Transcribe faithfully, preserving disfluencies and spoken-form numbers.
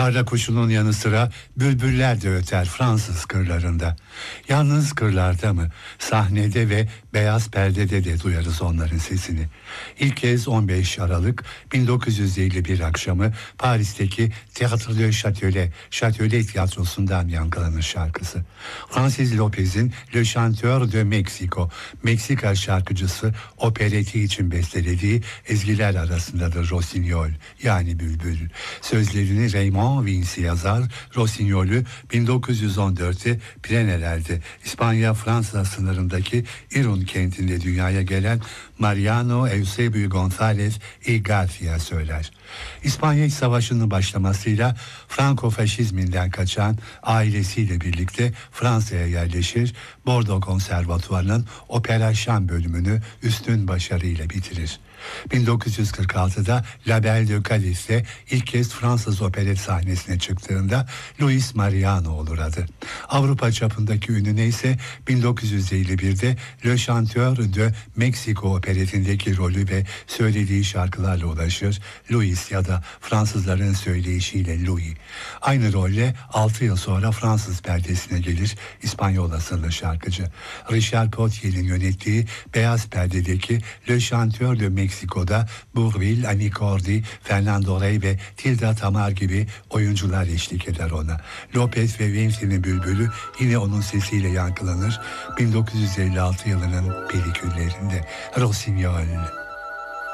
Tarla kuşunun yanı sıra bülbüller de öter Fransız kırlarında. Yalnız kırlarda mı? Sahnede ve beyaz perdede de duyarız onların sesini. İlk kez on beş Aralık bin dokuz yüz elli bir akşamı Paris'teki Théâtre de Châtelet, Châtelet tiyatrosundan yankılanır şarkısı. Francis Lopez'in Le Chanteur de Mexico, Meksika şarkıcısı opereti için bestelediği ezgiler arasındadır Rossignol, yani Bülbül. Sözlerini Raymond Vinci yazar, Rossignolo'yu bin dokuz yüz on dörtte Pireneler'de İspanya-Fransa sınırındaki Irun kentinde dünyaya gelen Mariano Eusebio González y García söyler. İspanya İç Savaşı'nın başlamasıyla Franko-faşizminden kaçan ailesiyle birlikte Fransa'ya yerleşir, Bordeaux Konservatuvarı'nın opera şan bölümünü üstün başarıyla bitirir. bin dokuz yüz kırk altıda La Belle de Cadize'de ilk kez Fransız operet sahnesine çıktığında Louis Mariano olur adı. Avrupa çapındaki ününe ise bin dokuz yüz elli birde Le Chanteur de Mexico operetindeki rolü ve söylediği şarkılarla ulaşır. Louis ya da Fransızların söyleyişiyle Louis. Aynı rolle altı yıl sonra Fransız perdesine gelir İspanyol asıllı şarkıcı. Richard Potier'in yönettiği beyaz perdedeki Le Chanteur de Mexico Meksiko'da Bourvil, Annie Cordy, Fernando Rey ve Tilda Tamar gibi oyuncular eşlik eder ona. Lopez ve Vinci'nin Bülbülü yine onun sesiyle yankılanır bin dokuz yüz elli altı yılının peliküllerinde. Rossignol.